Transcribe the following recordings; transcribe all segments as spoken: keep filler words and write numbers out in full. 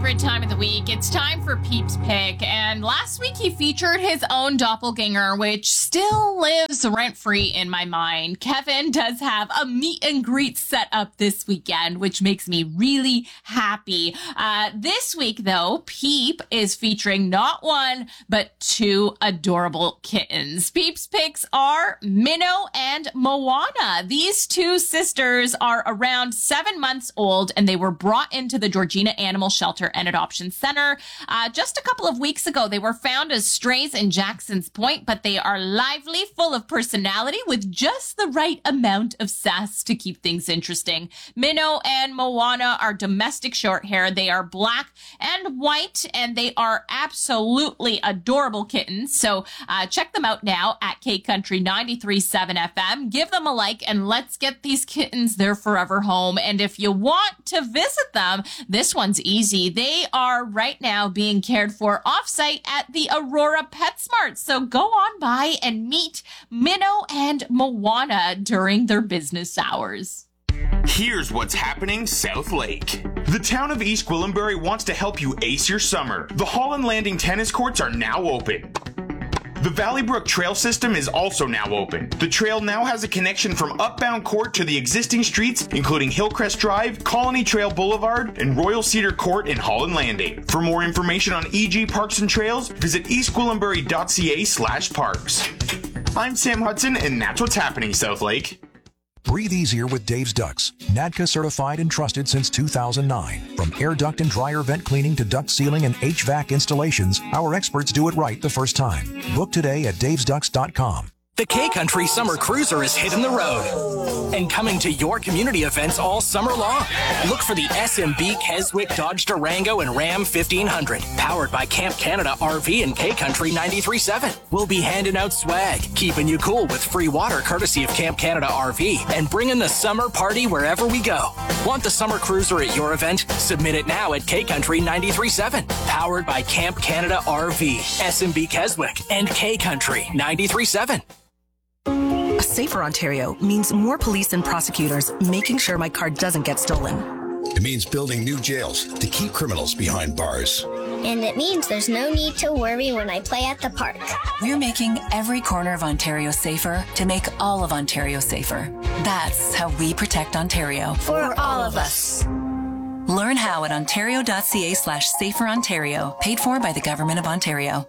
favorite time of the week. It's time for Peeps Pick. And last week he featured his own doppelganger, which still lives rent-free in my mind. Kevin does have a meet and greet set up this weekend, which makes me really happy. Uh, this week, though, Peep is featuring not one, but two adorable kittens. Peeps Picks are Minnow and Moana. These two sisters are around seven months old, and they were brought into the Georgina Animal Shelter and Adoption Center uh, just a couple of weeks ago. They were found as strays in Jackson's Point, but they are lively, full of personality, with just the right amount of sass to keep things interesting. Minnow and Moana are domestic short hair. They are black and white, and they are absolutely adorable kittens. So uh, check them out now at K Country ninety-three point seven F M. Give them a like, and let's get these kittens their forever home. And if you want to visit them, this one's easy. They are right now being cared for off-site at the Aurora PetSmart. So go on by and meet Minnow and Moana during their business hours. Here's what's happening South Lake. The town of East Gwillimbury wants to help you ace your summer. The Holland Landing tennis courts are now open. The Valley Brook Trail System is also now open. The trail now has a connection from Upbound Court to the existing streets, including Hillcrest Drive, Colony Trail Boulevard, and Royal Cedar Court in Holland Landing. For more information on E G Parks and Trails, visit eastgwillimbury.ca slash parks. I'm Sam Hudson, and that's what's happening, South Lake. Breathe easier with Dave's Ducts. N A D C A certified and trusted since two thousand nine. From air duct and dryer vent cleaning to duct sealing and H V A C installations, our experts do it right the first time. Book today at daves ducts dot com. The K-Country Summer Cruiser is hitting the road and coming to your community events all summer long. Look for the S M B Keswick Dodge Durango and Ram fifteen hundred, powered by Camp Canada R V and K-Country ninety-three point seven. We'll be handing out swag, keeping you cool with free water courtesy of Camp Canada R V, and bringing the summer party wherever we go. Want the Summer Cruiser at your event? Submit it now at K-Country ninety-three point seven, powered by Camp Canada R V, S M B Keswick, and K-Country ninety-three point seven. A safer Ontario means more police and prosecutors making sure my car doesn't get stolen. It means building new jails to keep criminals behind bars. And it means there's no need to worry when I play at the park. We're making every corner of Ontario safer to make all of Ontario safer. That's how we protect Ontario. For all of us. Learn how at ontario.ca slash safer Ontario. Paid for by the Government of Ontario.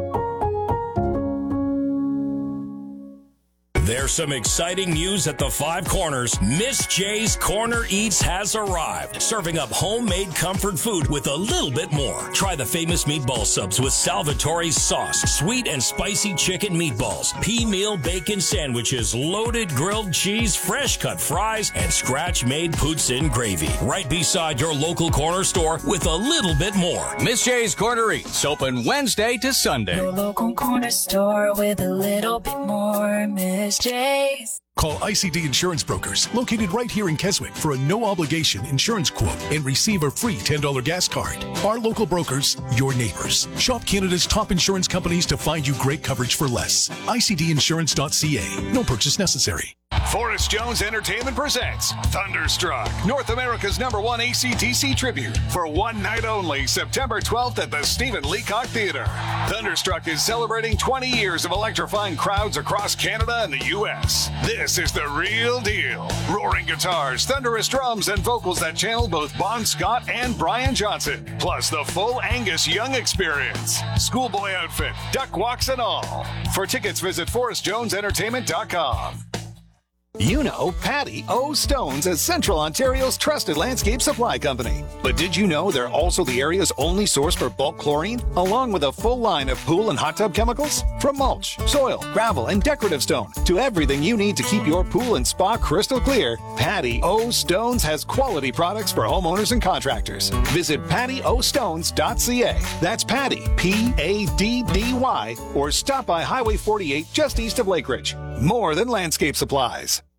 There's some exciting news at the Five Corners. Miss J's Corner Eats has arrived, serving up homemade comfort food with a little bit more. Try the famous meatball subs with Salvatore's sauce, sweet and spicy chicken meatballs, pea meal bacon sandwiches, loaded grilled cheese, fresh cut fries, and scratch-made poutine gravy. Right beside your local corner store with a little bit more. Miss J's Corner Eats, open Wednesday to Sunday. Your local corner store with a little bit more. Miss J's. Call I C D Insurance Brokers, located right here in Keswick, for a no-obligation insurance quote and receive a free ten dollars gas card. Our local brokers, your neighbors. Shop Canada's top insurance companies to find you great coverage for less. I C D insurance dot C A. No purchase necessary. Forrest Jones Entertainment presents Thunderstruck, North America's number one A C D C tribute, for one night only, September twelfth at the Stephen Leacock Theatre. Thunderstruck is celebrating twenty years of electrifying crowds across Canada and the U S. This is the real deal. Roaring guitars, thunderous drums, and vocals that channel both Bon Scott and Brian Johnson, plus the full Angus Young experience. Schoolboy outfit, duck walks and all. For tickets, visit forrest jones entertainment dot com. You know Patty O. Stones as Central Ontario's trusted landscape supply company. But did you know they're also the area's only source for bulk chlorine, along with a full line of pool and hot tub chemicals? From mulch, soil, gravel, and decorative stone to everything you need to keep your pool and spa crystal clear, Patty O. Stones has quality products for homeowners and contractors. Visit patty o stones dot c a. That's Patty, P A D D Y, or stop by Highway forty-eight just east of Lakeridge. More than landscape supplies.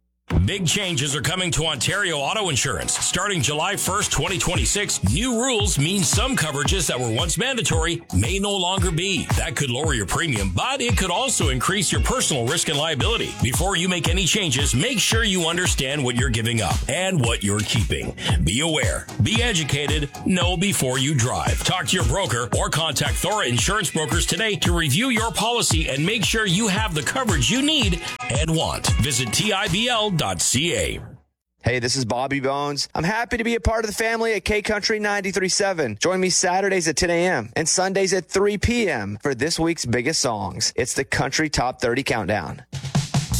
Big changes are coming to Ontario Auto Insurance. Starting July first, twenty twenty-six, new rules mean some coverages that were once mandatory may no longer be. That could lower your premium, but it could also increase your personal risk and liability. Before you make any changes, make sure you understand what you're giving up and what you're keeping. Be aware, be educated, know before you drive. Talk to your broker or contact Thora Insurance Brokers today to review your policy and make sure you have the coverage you need and want. Visit T I B L dot C A. Hey, this is Bobby Bones. I'm happy to be a part of the family at K-Country ninety-three point seven. Join me Saturdays at ten a.m. and Sundays at three p.m. for this week's biggest songs. It's the Country Top thirty Countdown.